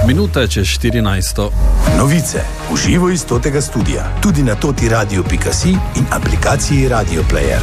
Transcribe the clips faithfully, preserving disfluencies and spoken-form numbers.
Minuta čez štirinajsto. Novice v živo iz totega studia, tudi na toti radio pika si in aplikaciji Radio Player.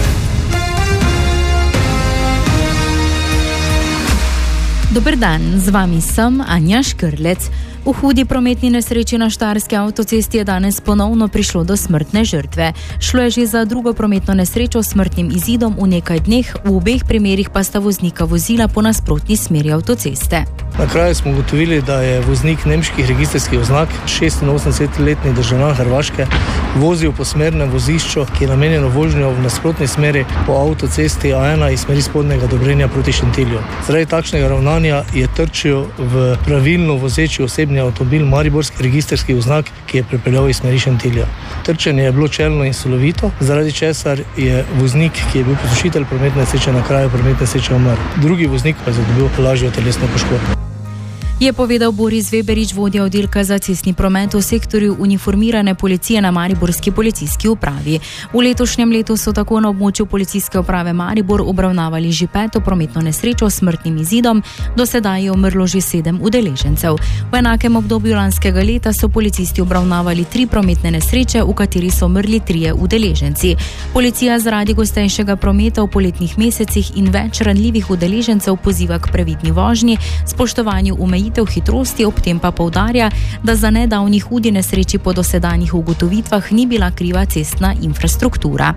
Dober dan, z vami sem Anja Škrlec. V hudi prometni nesreči na Štajerski avtocesti je danes ponovno prišlo do smrtne žrtve. Šlo je že za drugo prometno nesrečo s smrtnim izidom v nekaj dneh, v obeh primerih pa sta voznika vozila po nasprotni smeri avtoceste. Na kraju smo ugotovili, da je voznik nemških registrskih oznak, šestinosemdesetletni državljan Hrvaške, vozil po smernem vozišču, ki je namenjeno vožnjo v nasprotni smeri po avtocesti A ena iz smeri spodnjega Dobrenja proti Šentilju. Zaradi takšnega ravnanja je trčil v pravilno vozeči osebni avtomobil mariborskih registrskih oznak, ki je pripeljal iz smeri Šentilja. Trčenje je bilo čelno in silovito, zaradi česar je voznik, ki je bil povzročitelj prometne nesreče, na kraju prometne nesreče umrl. Drugi voznik pa je zadobil lažjo telesno poškodbo. Je povedal Boris Veberič, vodja oddelka za cestni promet v sektorju uniformirane policije na mariborski policijski upravi. V letošnjem letu so tako na območju policijske uprave Maribor obravnavali že peto prometno nesrečo s smrtnim izidom, do sedaj je umrlo že sedem udeležencev. V enakem obdobju lanskega leta so policisti obravnavali tri prometne nesreče, v kateri so umrli trije udeleženci. Policija zaradi gostejšega prometa v poletnih mesecih in več ranljivih udeležencev poziva k previdni vožnji, spoštovanju omejitev hitrosti, ob tem pa poudarja, da za nedavni hudi nesreči po dosedanjih ugotovitvah ni bila kriva cestna infrastruktura.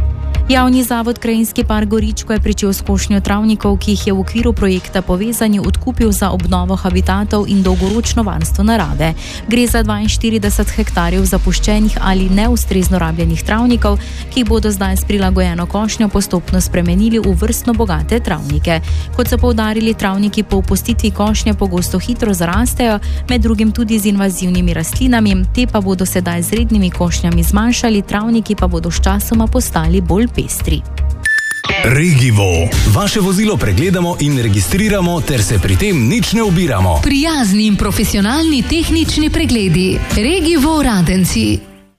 Javni zavod Krajinski park Goričko je pričel s košnjo travnikov, ki jih je v okviru projekta Povezani odkupil za obnovo habitatov in dolgoročno varstvo narave. Gre za dvainštirideset hektarjev zapuščenih ali neustrezno rabljenih travnikov, ki bodo zdaj s prilagojeno košnjo postopno spremenili v vrstno bogate travnike. Kot so poudarili, travniki po opustitvi košnje pogosto hitro zarastejo, med drugim tudi z invazivnimi rastlinami, te pa bodo sedaj z rednimi košnjami zmanjšali, travniki pa bodo sčasoma postali bolj pestri. Regivo. Vaše vozilo pregledamo in registriramo, ter se pri tem nič ne ubiramo. Prijazni in profesionalni tehnični pregledi. Regivo Radenci.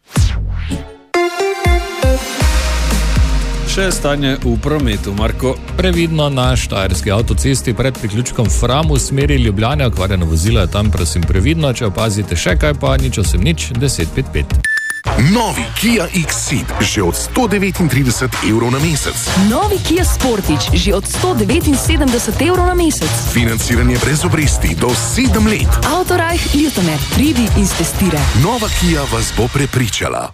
Še stanje v prometu, Marko. Previdno na Štajerski avtocesti pred priključkom Fram v smeri Ljubljane, okvarjeno vozilo je tam, prosim previdno, če opazite še kaj, pa nič osem nič deset pet pet. Novi Kia X-Ceed že od sto devetintrideset evrov na mesec. Novi Kia Sportage že od sto devetinsedemdeset evrov na mesec. Financiranje brez obresti do sedem let. Autorajh Ljutomer, pridi in stestira. Nova Kia vas bo prepričala.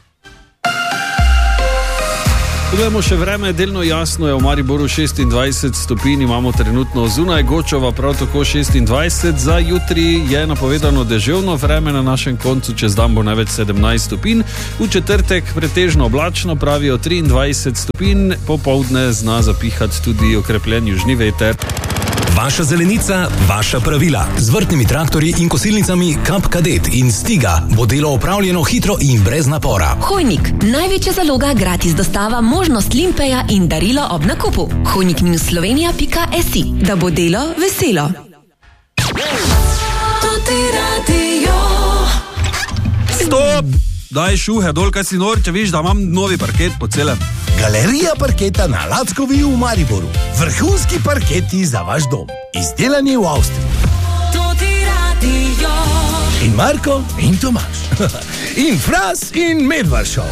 Pogledamo še vreme, delno jasno je v Mariboru šestindvajset stopinj, imamo trenutno zunaj, Gočova prav tako šestindvajset, za jutri je napovedano deževno vreme na našem koncu, čez dan bo največ sedemnajst stopinj, v četrtek pretežno oblačno, pravijo triindvajset stopinj, popoldne zna zapihati tudi okrepljen južni veter. Vaša zelenica, vaša pravila. Z vrtnimi traktorji in kosilnicami Kap Kadet in Stiga bo delo opravljeno hitro in brez napora. Hojnik, največja zaloga, gratis dostava, možnost limpeja in darilo ob nakupu. hojnik minus slovenija pika si, da bo delo veselo. Stop! Daj šuhe dol, kaj si nor, če viš, da imam novi parket po celem. Galerija parketa na Lackovi v Mariboru. Vrhunski parketi za vaš dom. Izdelani v Avstriji. In Marko in Tomaž. In Fras in Medvaršov.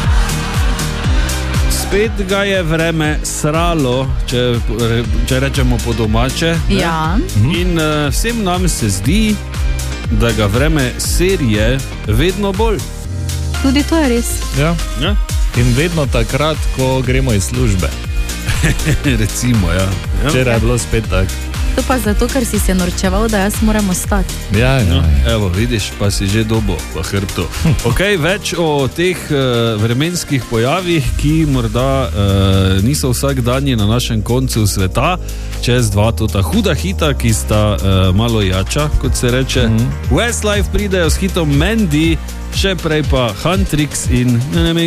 Spet ga je vreme sralo, če, če rečemo po domače. Ja. In uh, vsem nam se zdi, da ga vreme serije vedno bolj. Tudi to je res. Ja. Ja? In vedno takrat, ko gremo iz službe. Recimo, ja. Ja. Včeraj je bilo spet tak. To pa zato, ker si se norčeval, da jaz moram ostati. Ja, ja. No, evo, vidiš, pa si že dobo v hrbtu. Ok, več o teh uh, vremenskih pojavih, ki morda uh, niso vsak danji na našem koncu sveta, čez dva tota huda hita, ki sta uh, malo jača, kot se reče. Mm-hmm. Westlife pridejo s hitom Mandy, še prej pa Huntrix in ne vem,